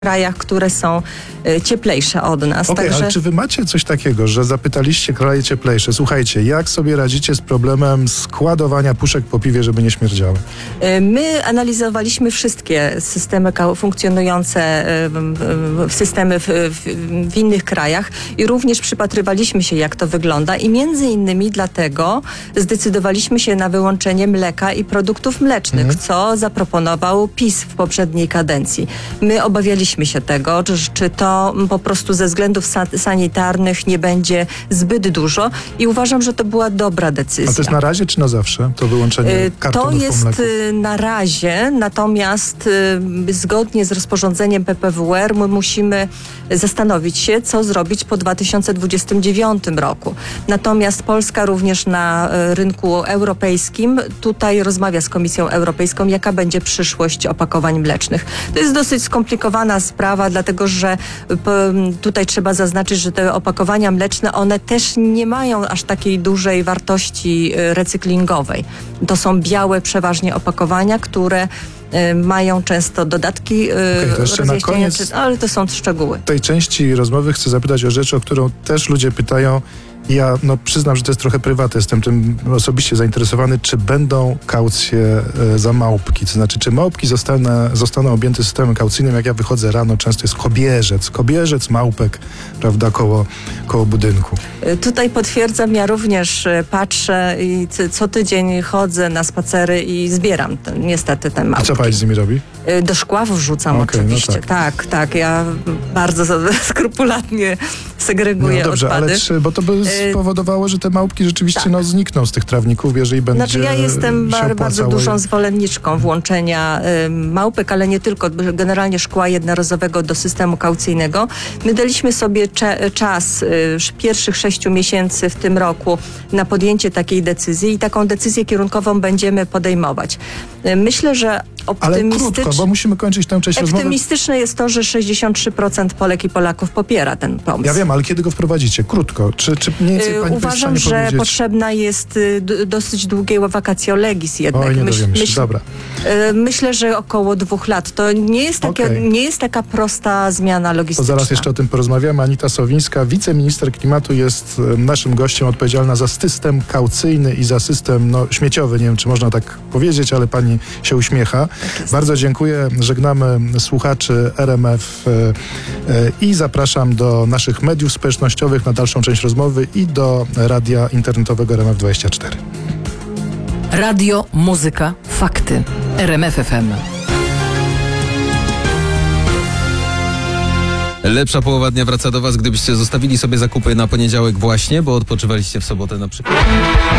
krajach, które są cieplejsze od nas. Okej, Także... ale czy wy macie coś takiego, że zapytaliście kraje cieplejsze, słuchajcie, jak sobie radzicie z problemem składowania puszek po piwie, żeby nie śmierdziały? My analizowaliśmy wszystkie systemy funkcjonujące, systemy w innych krajach i również przypatrywaliśmy się, jak to wygląda i między innymi dlatego zdecydowaliśmy się na wyłączenie mleka i produktów mlecznych, co zaproponował PiS w poprzedniej kadencji. My obawialiśmy się tego, czy to po prostu ze względów sanitarnych nie będzie zbyt dużo i uważam, że to była dobra decyzja. A to jest na razie czy na zawsze, to wyłączenie kartonów po mleku? To jest na razie, natomiast zgodnie z rozporządzeniem PPWR my musimy zastanowić się, co zrobić po 2029 roku. Natomiast Polska również na rynku europejskim tutaj rozmawia z Komisją Europejską, jaka będzie przyszłość opakowań mlecznych. To jest dosyć skomplikowana sprawa, dlatego że tutaj trzeba zaznaczyć, że te opakowania mleczne, one też nie mają aż takiej dużej wartości recyklingowej. To są białe przeważnie opakowania, które mają często dodatki rozjaśnienia, ale to są szczegóły. W tej części rozmowy chcę zapytać o rzecz, o którą też ludzie pytają. Ja przyznam, że to jest trochę prywatne, jestem tym osobiście zainteresowany, czy będą kaucje za małpki, to znaczy, czy małpki zostaną objęte systemem kaucyjnym, jak ja wychodzę rano, często jest kobierzec małpek, prawda, koło budynku. Tutaj potwierdzam, ja również patrzę i co tydzień chodzę na spacery i zbieram niestety te małpki. I co pani z nimi robi? Do szkła wrzucam oczywiście. No tak, ja bardzo skrupulatnie segreguję dobrze, odpady. Ale bo to by spowodowało, że te małpki rzeczywiście znikną z tych trawników, jeżeli będzie Znaczy ja jestem bardzo dużą zwolenniczką włączenia małpek, ale nie tylko, generalnie szkła jednorazowego do systemu kaucyjnego. My daliśmy sobie czas pierwszych 6 miesięcy w tym roku na podjęcie takiej decyzji i taką decyzję kierunkową będziemy podejmować. Myślę, że ale krótko, bo musimy kończyć tę część rozmowy. Optymistyczne jest to, że 63% Polek i Polaków popiera ten pomysł. Ja wiem, ale kiedy go wprowadzicie? Krótko. Czy mniej więcej pani uważam, że powiedzieć? Potrzebna jest dosyć długie vacatio legis jednak. Oj, nie dowiemy się. Dobra. Myślę, że około 2 lat. To nie jest taka prosta zmiana logistyczna. To zaraz jeszcze o tym porozmawiamy. Anita Sowińska, wiceminister klimatu, jest naszym gościem, odpowiedzialna za system kaucyjny i za system śmieciowy. Nie wiem, czy można tak powiedzieć, ale pani się uśmiecha. Bardzo dziękuję. Żegnamy słuchaczy RMF i zapraszam do naszych mediów społecznościowych na dalszą część rozmowy i do radia internetowego RMF24. Radio, muzyka, fakty. RMF FM. Lepsza połowa dnia wraca do Was, gdybyście zostawili sobie zakupy na poniedziałek właśnie, bo odpoczywaliście w sobotę na przykład.